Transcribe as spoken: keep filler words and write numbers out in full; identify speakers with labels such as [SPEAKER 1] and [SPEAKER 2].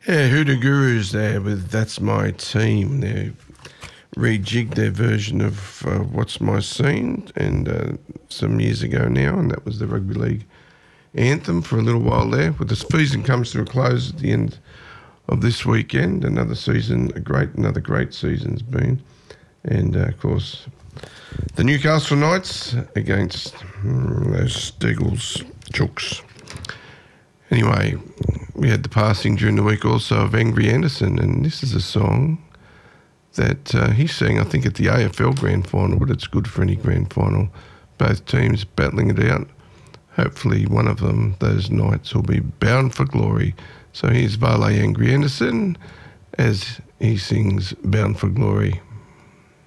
[SPEAKER 1] Yeah, Hoodoo Gurus there with That's My Team. They rejigged their version of uh, What's My Scene and uh, some years ago now, and that was the rugby league anthem for a little while there. With the season comes to a close at the end of this weekend, another season, a great, another great season's been. And, uh, of course, the Newcastle Knights against mm, those Steagles Chooks. Anyway, we had the passing during the week also of Angry Anderson, and this is a song that uh, he sang, I think, at the A F L Grand Final, but it's good for any Grand Final. Both teams battling it out. Hopefully one of them, those Knights, will be bound for glory. So here's Vale Angry Anderson as he sings Bound for Glory.